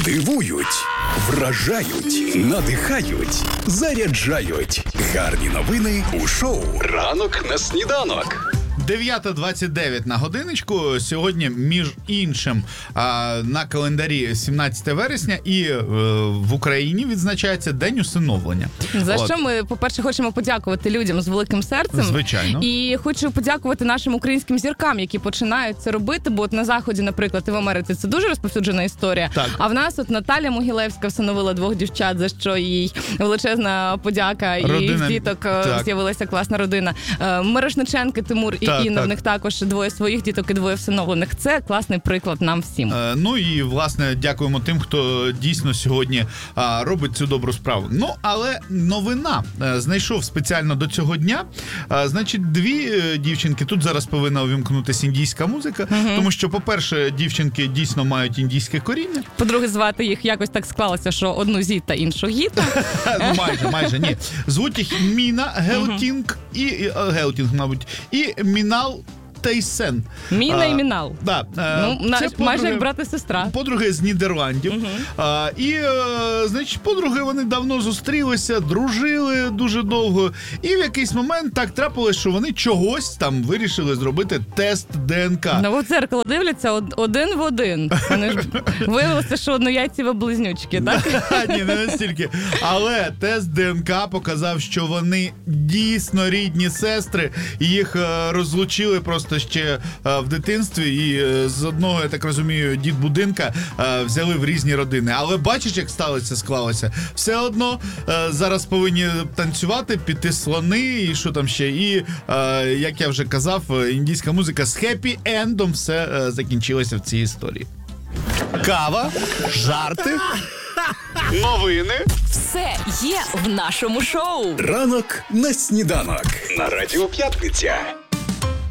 Дивують, вражають, надихають, заряджають. Гарні новини у шоу «Ранок на сніданок». 9:29 на годиночку. Сьогодні, між іншим, на календарі 17 вересня і в Україні відзначається День усиновлення. За що ми, по-перше, хочемо подякувати людям з великим серцем. Звичайно. І хочу подякувати нашим українським зіркам, які починають це робити, бо от на Заході, наприклад, і в Америці це дуже розповсюджена історія. Так. А в нас от Наталя Могилевська всиновила 2 дівчат, за що їй величезна подяка. Родина. І в діток з'явилася класна родина. Мирошниченко Тимур і Інна, в них також 2 своїх діток і 2 всиновлених. Це класний приклад нам всім. Ну і, власне, дякуємо тим, хто дійсно сьогодні робить цю добру справу. Ну, але новина. Знайшов спеціально до цього дня. Значить, 2 дівчинки. Тут зараз повинна увімкнутися індійська музика, тому що, по-перше, дівчинки дійсно мають індійське коріння. По-друге, звати їх якось так склалося, що одну Зіта, іншу Гіта. Ну, майже, ні. Звуть їх Міна Геотінг і Геотінг, мабуть, і Мінал Тейсен. Міна і Мінал. Да. Майже як брат і сестра. Подруги з Нідерландів. Значить, подруги, вони давно зустрілися, дружили дуже довго. І в якийсь момент так трапилось, що вони чогось там вирішили зробити тест ДНК. На дзеркало дивляться один в один. Вони ж виявилося, що однояйцеві близнючки, так? Ні, не настільки. Але тест ДНК показав, що вони дійсно рідні сестри. Їх розлучили просто ще в дитинстві, і з одного, я так розумію, дід-будинка взяли в різні родини. Але бачиш, як склалося? Все одно зараз повинні танцювати, піти слони і що там ще. І, як я вже казав, індійська музика з хеппі-ендом все закінчилося в цій історії. Кава, жарти, новини. Все є в нашому шоу. «Ранок на сніданок» на Радіо П'ятниця.